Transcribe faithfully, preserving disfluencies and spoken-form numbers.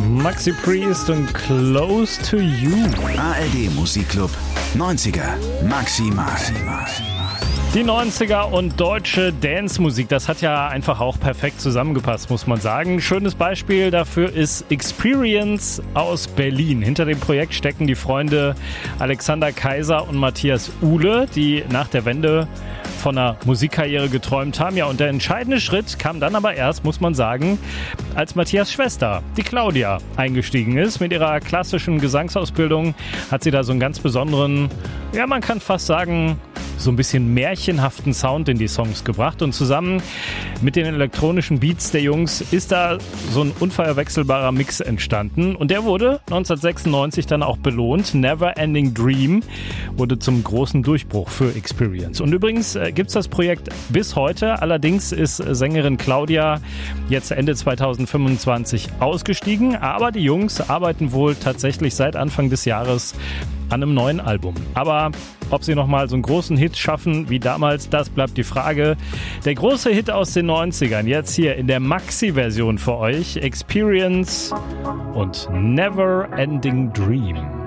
Maxi Priest und Close to You. A R D Musikclub neunziger Maximal. Die neunziger und deutsche Dance-Musik, das hat ja einfach auch perfekt zusammengepasst, muss man sagen. Schönes Beispiel dafür ist Experience aus Berlin. Hinter dem Projekt stecken die Freunde Alexander Kaiser und Matthias Uhle, die nach der Wende von einer Musikkarriere geträumt haben. Ja, und der entscheidende Schritt kam dann aber erst, muss man sagen, als Matthias' Schwester, die Claudia, eingestiegen ist. Mit ihrer klassischen Gesangsausbildung hat sie da so einen ganz besonderen, ja, man kann fast sagen, so ein bisschen märchenhaften Sound in die Songs gebracht. Und zusammen mit den elektronischen Beats der Jungs ist da so ein unverwechselbarer Mix entstanden. Und der wurde neunzehnhundertsechsundneunzig dann auch belohnt. Never Ending Dream wurde zum großen Durchbruch für Experience. Und übrigens äh, gibt es das Projekt bis heute. Allerdings ist Sängerin Claudia jetzt Ende zweitausendfünfundzwanzig ausgestiegen. Aber die Jungs arbeiten wohl tatsächlich seit Anfang des Jahres an einem neuen Album. Aber ob sie nochmal so einen großen Hit schaffen wie damals, das bleibt die Frage. Der große Hit aus den neunzigern, jetzt hier in der Maxi-Version für euch. Experience und Never Ending Dream.